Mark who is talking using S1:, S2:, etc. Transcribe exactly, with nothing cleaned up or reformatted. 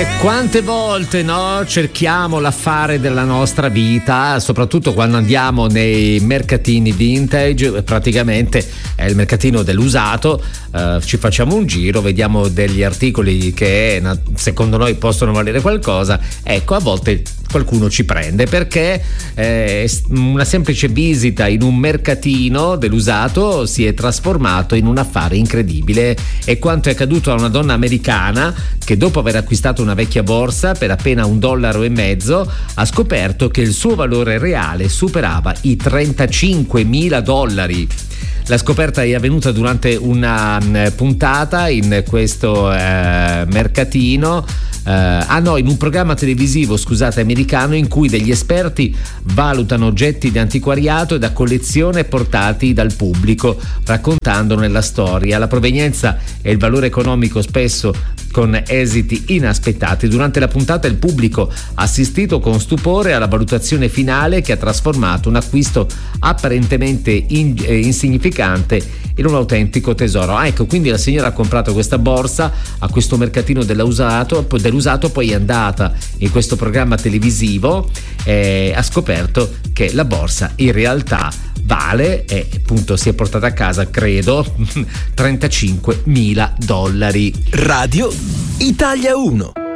S1: Quante volte no, cerchiamo l'affare della nostra vita, soprattutto quando andiamo nei mercatini vintage, praticamente è il mercatino dell'usato, eh, ci facciamo un giro, vediamo degli articoli che secondo noi possono valere qualcosa, ecco, a volte qualcuno ci prende perché eh, una semplice visita in un mercatino dell'usato si è trasformato in un affare incredibile. E quanto è accaduto a una donna americana che dopo aver acquistato una vecchia borsa per appena un dollaro e mezzo ha scoperto che il suo valore reale superava i trentacinquemila dollari. La scoperta è avvenuta durante una puntata in questo eh, mercatino eh, ah no, in un programma televisivo, scusate, americano, in cui degli esperti valutano oggetti di antiquariato e da collezione portati dal pubblico, raccontandone la storia, la provenienza e il valore economico, spesso con esiti inaspettati. Durante la puntata il pubblico ha assistito con stupore alla valutazione finale che ha trasformato un acquisto apparentemente in, eh, insignificante in un autentico tesoro. Ah, ecco, quindi la signora ha comprato questa borsa a questo mercatino dell'usato, dell'usato poi è andata in questo programma televisivo e ha scoperto che la borsa in realtà vale, e appunto si è portata a casa, credo, trentacinquemila dollari.
S2: Radio Italia uno.